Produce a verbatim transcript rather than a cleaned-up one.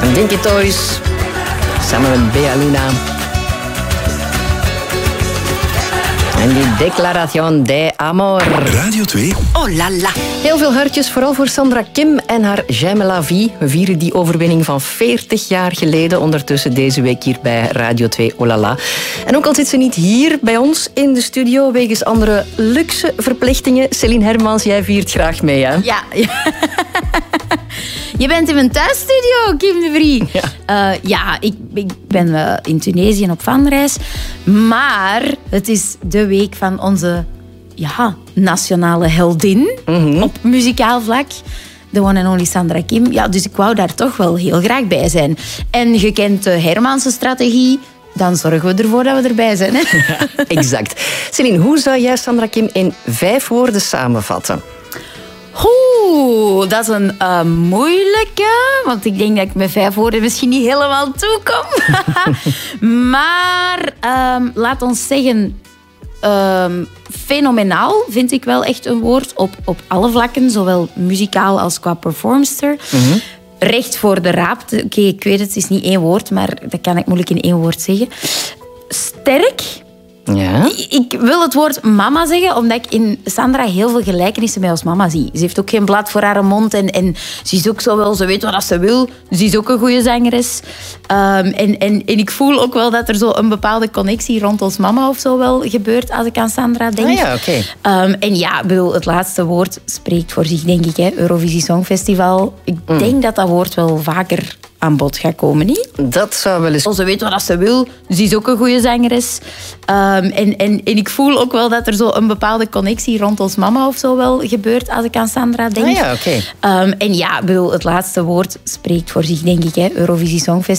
Dinky Toys, samen met Bea Luna. En die Declaración de Amor. Radio twee. Oh la la. Heel veel hartjes, vooral voor Sandra Kim en haar J'aime la vie. We vieren die overwinning van veertig jaar geleden. Ondertussen deze week hier bij Radio twee. Oh la la. En ook al zit ze niet hier bij ons in de studio, wegens andere luxe verplichtingen. Céline Hermans, jij viert graag mee, hè? Ja. ja. Je bent in mijn thuisstudio, Kim de Vrie. Ja, uh, ja ik, ik ben uh, in Tunesië op vanreis. Maar het is de week van onze ja, nationale heldin mm-hmm. op muzikaal vlak. De one and only Sandra Kim. Ja, dus ik wou daar toch wel heel graag bij zijn. En je kent de Hermanse strategie. Dan zorgen we ervoor dat we erbij zijn. Hè? Ja, exact. Céline, hoe zou jij Sandra Kim in vijf woorden samenvatten? Oeh, dat is een uh, moeilijke. Want ik denk dat ik met vijf woorden misschien niet helemaal toekom. maar um, laat ons zeggen... Um, fenomenaal vind ik wel echt een woord. Op, op alle vlakken. Zowel muzikaal als qua performster. Mm-hmm. Recht voor de raap. Oké, okay, ik weet het, het is niet één woord. Maar dat kan ik moeilijk in één woord zeggen. Sterk. Ja. Ik wil het woord mama zeggen, omdat ik in Sandra heel veel gelijkenissen met als mama zie. Ze heeft ook geen blad voor haar mond en, en ze is ook zo wel, ze weet wat ze wil. Ze is ook een goede zangeres. Um, en, en, en ik voel ook wel dat er zo een bepaalde connectie rond ons mama of zo wel gebeurt als ik aan Sandra denk. Ah ja, oké. Okay. Um, en ja, bedoel, het laatste woord spreekt voor zich, denk ik. Hè. Eurovisie Songfestival. Ik mm. denk dat dat woord wel vaker aan bod gaat komen, niet? Dat zou wel eens... Ze weet wat ze wil. Ze is ook een goede zangeres. Um, en, en, en ik voel ook wel dat er zo een bepaalde connectie rond ons mama of zo wel gebeurt als ik aan Sandra denk. Ah ja, oké. Okay. Um, en ja, bedoel, het laatste woord spreekt voor zich, denk ik. Hè. Eurovisie Songfestival.